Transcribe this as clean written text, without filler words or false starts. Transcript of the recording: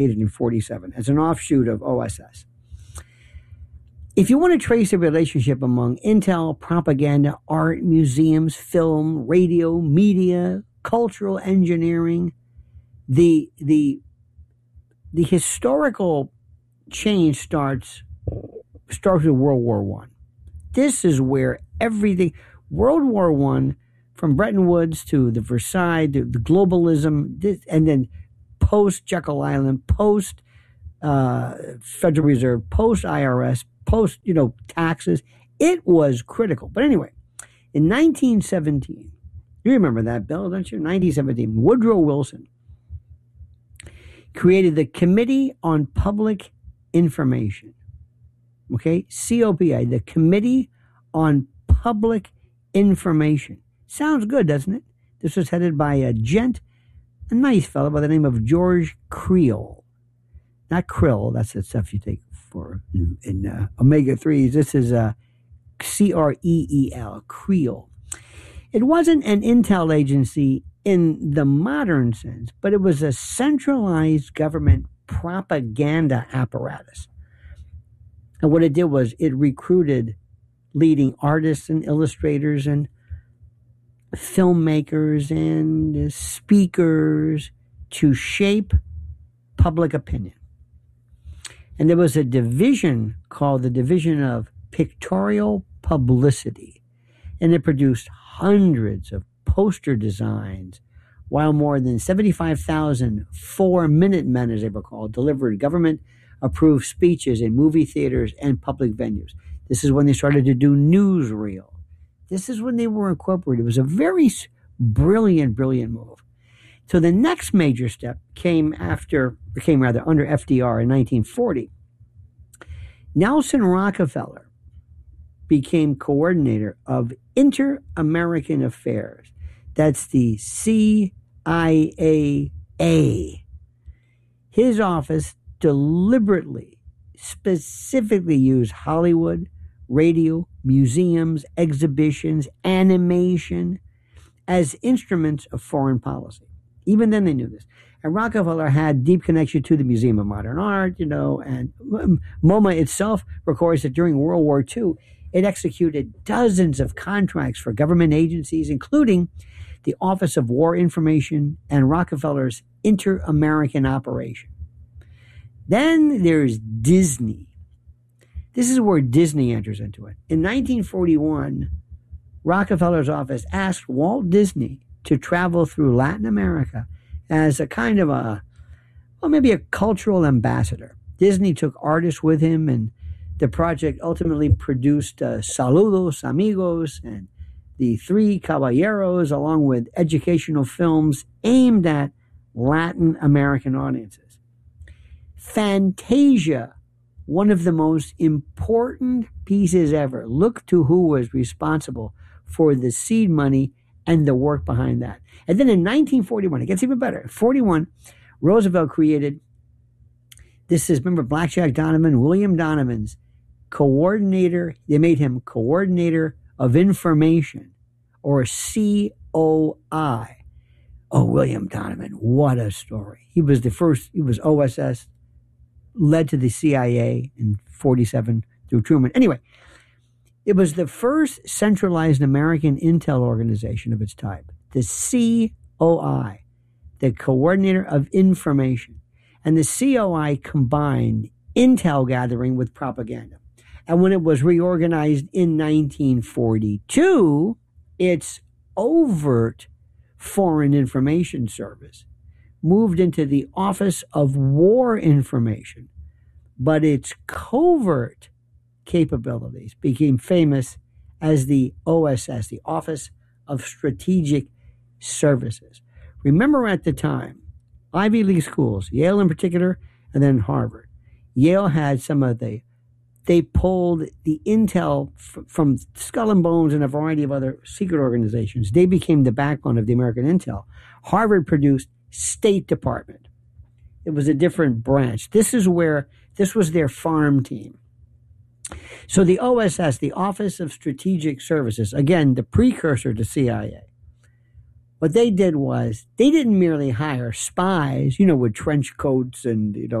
in 47 as an offshoot of OSS. If you want to trace a relationship among intel, propaganda, art, museums, film, radio, media, cultural engineering, the historical change starts with World War One. This is where everything, World War One, from Bretton Woods to the Versailles, the globalism, and then post Jekyll Island, post Federal Reserve, post IRS, post taxes. It was critical. But anyway, in 1917, you remember that, Bill, don't you? 1917, Woodrow Wilson created the Committee on Public Information. Okay, COPI, the Committee on Public Information. Sounds good, doesn't it? This was headed by a nice fellow by the name of George Creel. Not krill, that's the stuff you take for in omega-3s. This is Creel, Creel. It wasn't an intel agency in the modern sense, but it was a centralized government propaganda apparatus. And what it did was it recruited leading artists and illustrators and filmmakers and speakers to shape public opinion. And there was a division called the Division of Pictorial Publicity, and it produced hundreds of poster designs, while more than 75,000 4-minute men, as they were called, delivered government-approved speeches in movie theaters and public venues. This is when they started to do newsreel. This is when they were incorporated. It was a very brilliant move. So the next major step came under FDR in 1940. Nelson Rockefeller became coordinator of Inter-American Affairs. That's the CIA. His office deliberately, specifically used Hollywood, radio, museums, exhibitions, animation as instruments of foreign policy. Even then they knew this. And Rockefeller had deep connection to the Museum of Modern Art, and MoMA itself records that during World War II, it executed dozens of contracts for government agencies, including the Office of War Information and Rockefeller's Inter-American Operation. Then there's Disney. This is where Disney enters into it. In 1941, Rockefeller's office asked Walt Disney to travel through Latin America as a kind of maybe a cultural ambassador. Disney took artists with him, and the project ultimately produced Saludos Amigos and The Three Caballeros, along with educational films aimed at Latin American audiences. Fantasia, one of the most important pieces ever. Look to who was responsible for the seed money and the work behind that. And then in 1941, it gets even better. 41, Roosevelt created, remember Blackjack Donovan, William Donovan's coordinator. They made him Coordinator of Information, or COI. Oh, William Donovan, what a story. He was OSS, led to the CIA in 47 through Truman. Anyway, it was the first centralized American intel organization of its type, the COI, the Coordinator of Information. And the COI combined intel gathering with propaganda. And when it was reorganized in 1942, its overt Foreign Information Service moved into the Office of War Information, but its covert capabilities became famous as the OSS, the Office of Strategic Services. Remember at the time, Ivy League schools, Yale in particular, and then Harvard. Yale had they pulled the intel from Skull and Bones and a variety of other secret organizations. They became the backbone of the American intel. Harvard produced State Department. It was a different branch. This was their farm team. So the OSS, the Office of Strategic Services, again, the precursor to CIA, What they did was they didn't merely hire spies, with trench coats and,